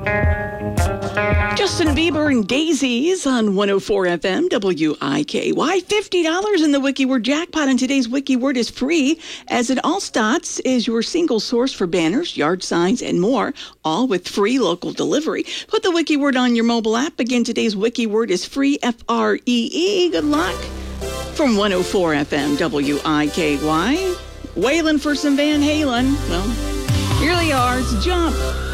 Justin Bieber and Daisies on 104 FM WIKY. $50 in the WikiWord jackpot, and today's WikiWord is free, as it Allstats is your single source for banners, yard signs, and more, all with free local delivery. Put the WikiWord on your mobile app. Again, today's WikiWord is free, FREE. Good luck. From 104 FM WIKY. Waylon for some Van Halen. Well, here they are. It's Jump.